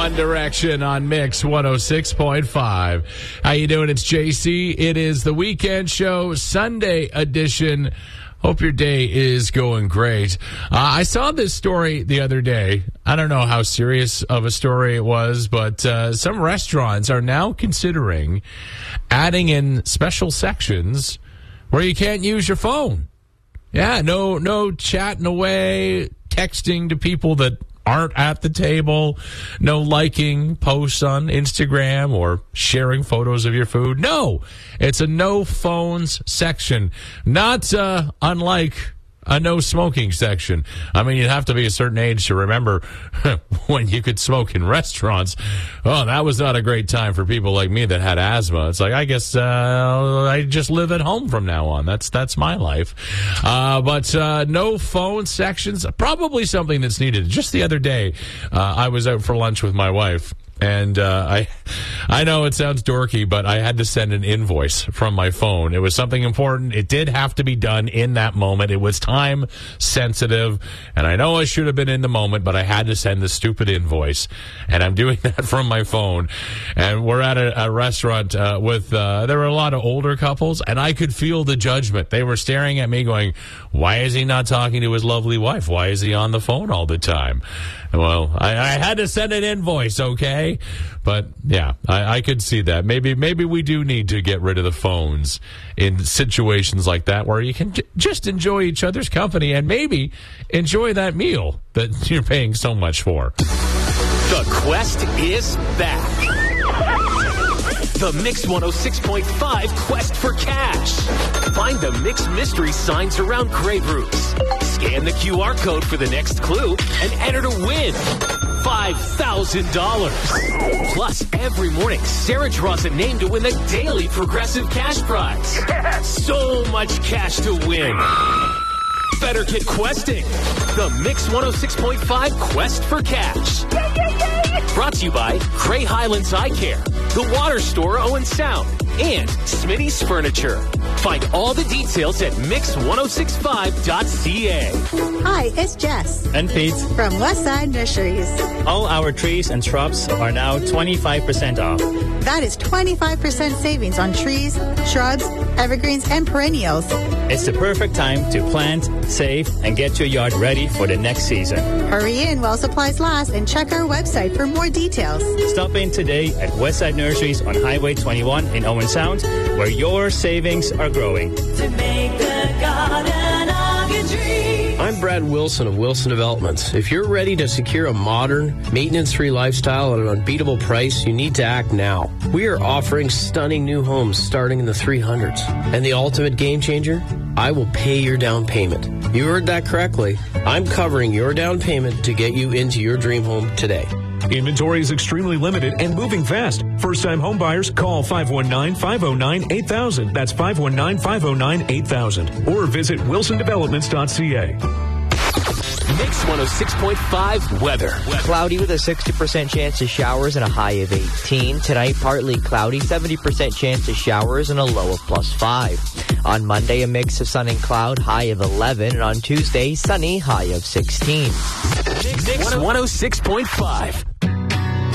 One Direction on Mix 106.5. How you doing? It's JC. It is the Weekend Show, Sunday edition. Hope your day is going great. I saw this story the other day. I don't know how serious of a story it was, but some restaurants are now considering adding in special sections where you can't use your phone. Yeah, no chatting away, texting to people that aren't at the table, no liking posts on Instagram or sharing photos of your food. No, it's a no phones section, not unlike a no smoking section. I mean, you'd have to be a certain age to remember when you could smoke in restaurants. Oh, that was not a great time for people like me that had asthma. It's like, I guess I just live at home from now on. That's my life. But no phone sections, probably something that's needed. Just the other day, I was out for lunch with my wife. And I know it sounds dorky, but I had to send an invoice from my phone. It was something important. It did have to be done in that moment. It was time sensitive. And I know I should have been in the moment, but I had to send the stupid invoice. And I'm doing that from my phone. And we're at a restaurant there were a lot of older couples, and I could feel the judgment. They were staring at me going, why is he not talking to his lovely wife? Why is he on the phone all the time? Well, I had to send an invoice, okay? But, yeah, I could see that. Maybe we do need to get rid of the phones in situations like that where you can just enjoy each other's company and maybe enjoy that meal that you're paying so much for. The quest is back. The Mix 106.5 Quest for Cash. Find the Mix mystery signs around Grey Roofs. Scan the QR code for the next clue and enter to win $5,000. Plus, every morning, Sarah draws a name to win the daily Progressive Cash Prize. Yes. So much cash to win. Better get questing. The Mix 106.5 Quest for Cash. Brought to you by Cray Highlands Eye Care, The Water Store Owen Sound, and Smitty's Furniture. Find all the details at mix1065.ca. Hi, it's Jess. And Pete. From Westside Nurseries. All our trees and shrubs are now 25% off. That is 25% savings on trees, shrubs, evergreens, and perennials. It's the perfect time to plant, save, and get your yard ready for the next season. Hurry in while supplies last and check our website for more details. Stop in today at Westside Nurseries on Highway 21 in Owen Sound, where your savings are growing. To make the garden of your dreams. I'm Brad Wilson of Wilson Developments. If you're ready to secure a modern, maintenance-free lifestyle at an unbeatable price, you need to act now. We are offering stunning new homes starting in the 300s. And the ultimate game changer? I will pay your down payment. You heard that correctly. I'm covering your down payment to get you into your dream home today. Inventory is extremely limited and moving fast. First-time home buyers, call 519-509-8000. That's 519-509-8000. Or visit wilsondevelopments.ca. Mix 106.5 weather. Cloudy with a 60% chance of showers and a high of 18. Tonight, partly cloudy, 70% chance of showers and a low of +5. On Monday, a mix of sun and cloud, high of 11. And on Tuesday, sunny, high of 16. Mix 106.5.